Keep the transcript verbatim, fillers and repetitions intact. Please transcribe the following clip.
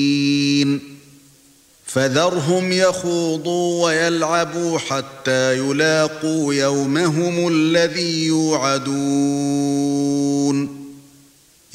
فذرهم يخوضوا ويلعبوا حتى يلاقوا يومهم الذي يوعدون